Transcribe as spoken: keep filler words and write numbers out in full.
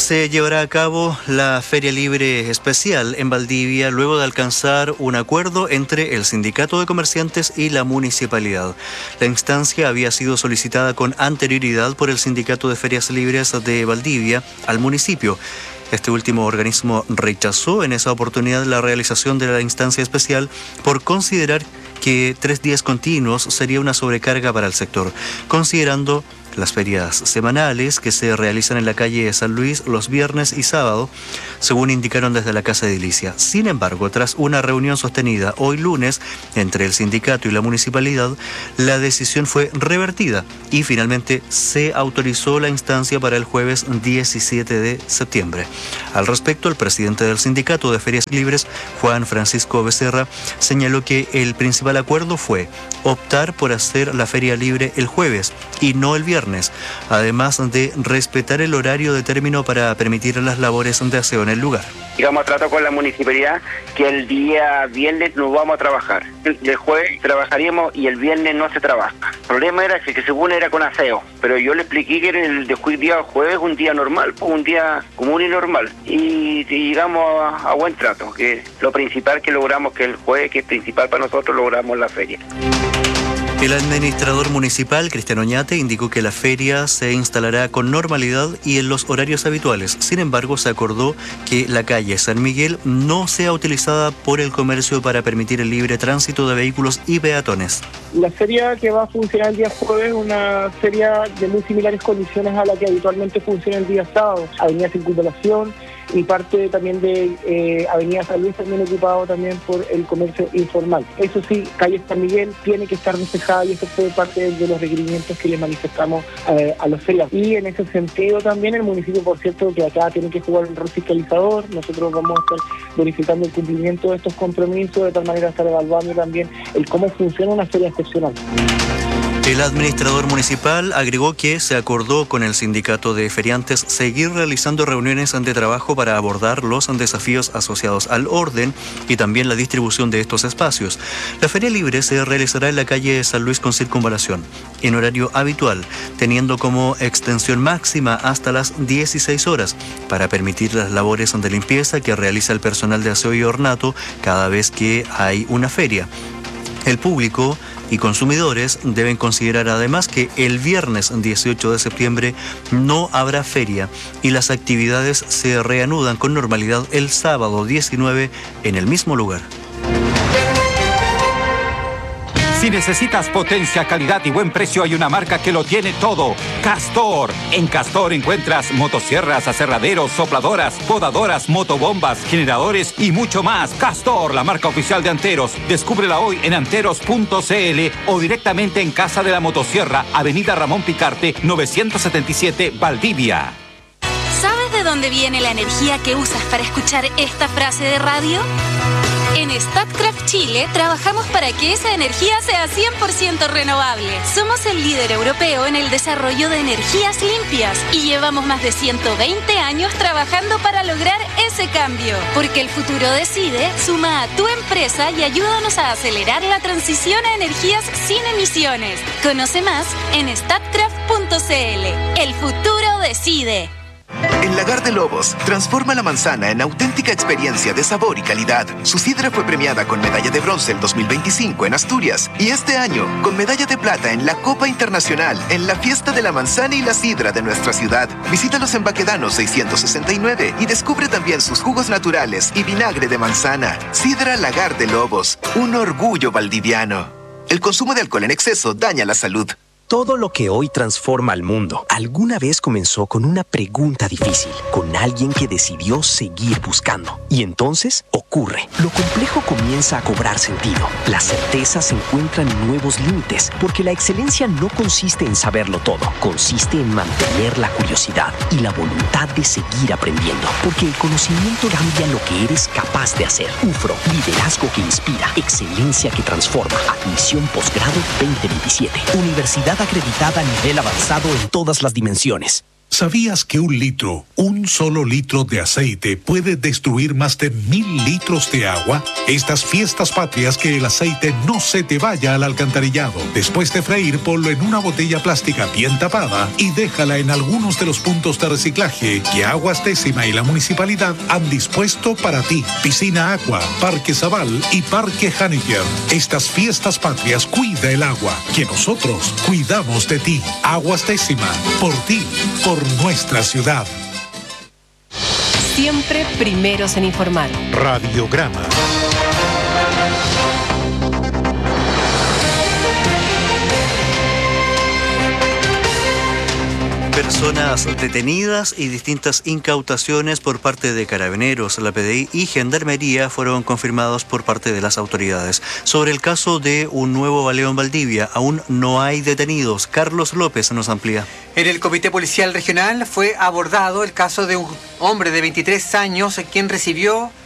Se llevará a cabo la Feria Libre Especial en Valdivia luego de alcanzar un acuerdo entre el Sindicato de Comerciantes y la Municipalidad. La instancia había sido solicitada con anterioridad por el Sindicato de Ferias Libres de Valdivia al municipio. Este último organismo rechazó en esa oportunidad la realización de la instancia especial por considerar que tres días continuos sería una sobrecarga para el sector, considerando las ferias semanales que se realizan en la calle San Luis los viernes y sábado, según indicaron desde la Casa Edilicia. Sin embargo, tras una reunión sostenida hoy lunes entre el sindicato y la municipalidad, la decisión fue revertida y finalmente se autorizó la instancia para el jueves diecisiete de septiembre. Al respecto, el presidente del Sindicato de Ferias Libres, Juan Francisco Becerra, señaló que el principal acuerdo fue optar por hacer la feria libre el jueves y no el viernes, además de respetar el horario de término para permitir las labores de aseo en el lugar. Llegamos a trato con la municipalidad que el día viernes no vamos a trabajar. El jueves trabajaríamos y el viernes no se trabaja. El problema era que, que según era con aseo, pero yo le expliqué que el día jueves un día normal, pues un día común y normal. Y, y llegamos a, a buen trato, que lo principal que logramos, que el jueves, que es principal para nosotros, logramos la feria. El administrador municipal, Cristian Oñate, indicó que la feria se instalará con normalidad y en los horarios habituales. Sin embargo, se acordó que la calle San Miguel no sea utilizada por el comercio para permitir el libre tránsito de vehículos y peatones. La feria que va a funcionar el día jueves es una feria de muy similares condiciones a la que habitualmente funciona el día sábado. Avenida Circunvalación y parte también de eh, Avenida San Luis también ocupado también por el comercio informal. Eso sí, calle San Miguel tiene que estar despejada y eso fue parte de los requerimientos que le manifestamos eh, a los ferias. Y en ese sentido también el municipio, por cierto, que acá tiene que jugar un rol fiscalizador. Nosotros vamos a estar verificando el cumplimiento de estos compromisos, de tal manera estar evaluando también el cómo funciona una feria excepcional. El administrador municipal agregó que se acordó con el sindicato de feriantes seguir realizando reuniones de trabajo para abordar los desafíos asociados al orden y también la distribución de estos espacios. La feria libre se realizará en la calle San Luis con Circunvalación, en horario habitual, teniendo como extensión máxima hasta las dieciséis horas, para permitir las labores de limpieza que realiza el personal de aseo y ornato cada vez que hay una feria. El público y consumidores deben considerar además que el viernes dieciocho de septiembre no habrá feria y las actividades se reanudan con normalidad el sábado diecinueve en el mismo lugar. Si necesitas potencia, calidad y buen precio, hay una marca que lo tiene todo. Castor. En Castor encuentras motosierras, aserraderos, sopladoras, podadoras, motobombas, generadores y mucho más. Castor, la marca oficial de Anteros. Descúbrela hoy en anteros punto c l o directamente en Casa de la Motosierra, Avenida Ramón Picarte, novecientos setenta y siete, Valdivia. ¿Sabes de dónde viene la energía que usas para escuchar esta frase de radio? En Statkraft Chile trabajamos para que esa energía sea cien por ciento renovable. Somos el líder europeo en el desarrollo de energías limpias y llevamos más de ciento veinte años trabajando para lograr ese cambio. Porque el futuro decide, suma a tu empresa y ayúdanos a acelerar la transición a energías sin emisiones. Conoce más en statkraft punto c l. El futuro decide. En Lagar de Lobos, transforma la manzana en auténtica experiencia de sabor y calidad. Su sidra fue premiada con medalla de bronce el dos mil veinticinco en Asturias y este año con medalla de plata en la Copa Internacional en la Fiesta de la Manzana y la Sidra de nuestra ciudad. Visítalos en Baquedano seiscientos sesenta y nueve y descubre también sus jugos naturales y vinagre de manzana. Sidra Lagar de Lobos, un orgullo valdiviano. El consumo de alcohol en exceso daña la salud. Todo lo que hoy transforma al mundo alguna vez comenzó con una pregunta difícil, con alguien que decidió seguir buscando. Y entonces ocurre. Lo complejo comienza a cobrar sentido. Las certezas encuentran nuevos límites, porque la excelencia no consiste en saberlo todo, consiste en mantener la curiosidad y la voluntad de seguir aprendiendo, porque el conocimiento cambia lo que eres capaz de hacer. UFRO, liderazgo que inspira, excelencia que transforma. Admisión posgrado veinte veintisiete. Universidad acreditada a nivel avanzado en todas las dimensiones. ¿Sabías que un litro, un solo litro de aceite puede destruir más de mil litros de agua? Estas fiestas patrias, que el aceite no se te vaya al alcantarillado. Después de freír, ponlo en una botella plástica bien tapada y déjala en algunos de los puntos de reciclaje que Aguas Décima y la municipalidad han dispuesto para ti. Piscina Aqua, Parque Zabal y Parque Haniger. Estas fiestas patrias, cuida el agua, que nosotros cuidamos de ti. Aguas Décima, por ti, por nuestra ciudad. Siempre primeros en informar. Radiograma. Personas detenidas y distintas incautaciones por parte de Carabineros, la P D I y Gendarmería fueron confirmados por parte de las autoridades. Sobre el caso de un nuevo baleo en Valdivia, aún no hay detenidos. Carlos López nos amplía. En el Comité Policial Regional fue abordado el caso de un hombre de veintitrés años quien recibió